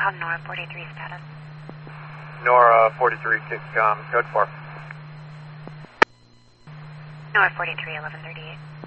Kicom, Nora 43 status. Nora 43, Kicom, code 4. Nora 43, 1138.